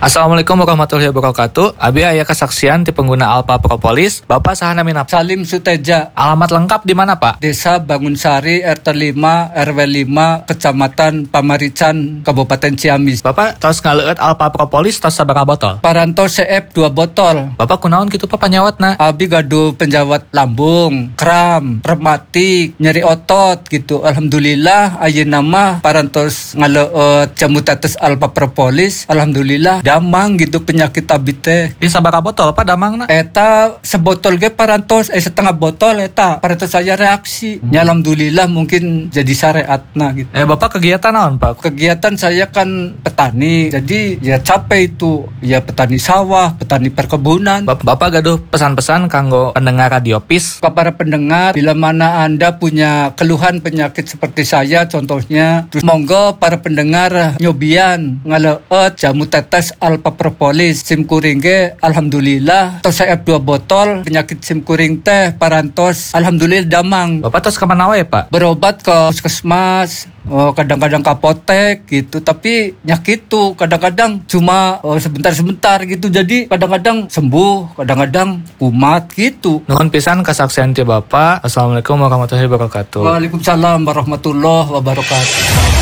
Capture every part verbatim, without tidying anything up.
Assalamualaikum warahmatullahi wabarakatuh. Abi aya kesaksian ti pengguna Alpha Propolis, Bapak saha naminap? Salim Suteja. Alamat lengkap di mana, Pak? Desa Bangunsari, R T lima, R W lima, Kecamatan Pamarican, Kabupaten Ciamis. Bapak tos ngaleueut Alpha Propolis tos sabaraha botol? Paranto C F dua botol. Bapak kunaon kitu Pak panyawatna? Abi gaduh penjawat lambung, kram, rematik, nyeri otot gitu. Alhamdulillah ayeuna mah parantos ngaleueut jamu tetes Alpha Propolis. Alhamdulillah damang gitu penyakit abi teh. Di sabaraha botol Pak damangna? Eta sebotol ge parantos eh setengah botol eta parantos saya reaksi. Hmm. Ya alhamdulillah mungkin jadi syariatna gitu. Eh Bapak kegiatan naon Pak? Kegiatan saya kan petani. Jadi ya capek itu. Ya petani sawah, petani perkebunan. Bap- Bapak gaduh pesan-pesan kanggo pendengar Radio Peace. Ke para pendengar, bila mana Anda punya keluhan penyakit seperti saya contohnya, terus monggo para pendengar nyobian ngaleueut jamu tetes Alpha Propolis simkuring ge alhamdulillah tos F dua botol penyakit simkuring teh parantos alhamdulillah damang. Bapak tos ka mana wae Pak? Berobat ke puskesmas, oh, kadang-kadang ke apotek gitu, tapi nyakit tuh kadang-kadang cuma oh, sebentar-sebentar gitu, jadi kadang-kadang sembuh, kadang-kadang kumat gitu. Nuhun pisan kesaksian ti Bapak. Assalamualaikum warahmatullahi wabarakatuh. Waalaikumsalam warahmatullahi wabarakatuh.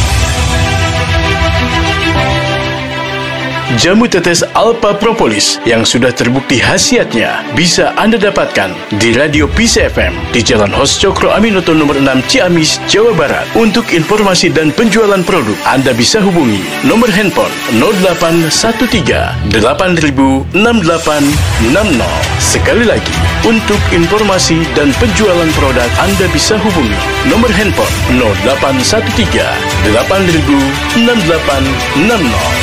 Jamu tetes Alpha Propolis yang sudah terbukti khasiatnya bisa Anda dapatkan di Radio Peace F M di Jalan Hos Cokro Aminoto nomor enam Ciamis, Jawa Barat. Untuk informasi dan penjualan produk, Anda bisa hubungi nomor handphone nol delapan satu tiga delapan nol enam delapan enam nol. Sekali lagi, untuk informasi dan penjualan produk, Anda bisa hubungi nomor handphone nol delapan satu tiga delapan nol enam delapan enam nol.